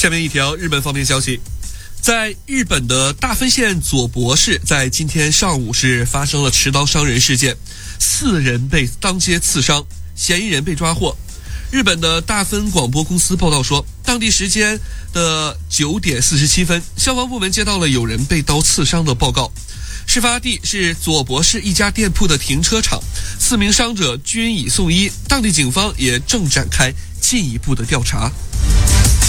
下面一条日本方面消息，在日本的大分县佐伯市，在今天上午是发生了持刀伤人事件，4人被当街刺伤，嫌疑人被抓获。日本的大分广播公司报道说，当地时间的9点47分，消防部门接到了有人被刀刺伤的报告。事发地是佐伯市一家店铺的停车场，4名伤者均已送医，当地警方也正展开进一步的调查。